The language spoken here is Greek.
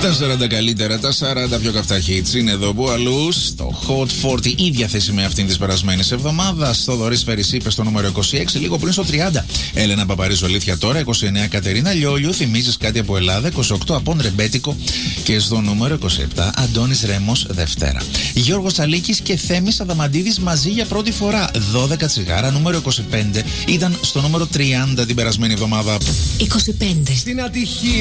Τα 40 καλύτερα, τα 40 πιο καυτά hits είναι εδώ που αλλού. Το Hot 40, ίδια θέση με αυτήν τη περασμένη εβδομάδα. Θοδωρής Περισίπε στο νούμερο 26, λίγο πριν στο 30. Έλενα Παπαρίζου, αλήθεια τώρα. 29 Κατερίνα Λιόλιου, θυμίζεις κάτι από Ελλάδα. 28 Απόν Ρεμπέτικο. Και στο νούμερο 27 Αντώνης Ρέμος Δευτέρα. Γιώργος Αλίκης και Θέμης Αδαμαντίδης μαζί για πρώτη φορά. 12 τσιγάρα, νούμερο 25. Ήταν στο νούμερο 30 την περασμένη εβδομάδα. 25. Στην ατυχία.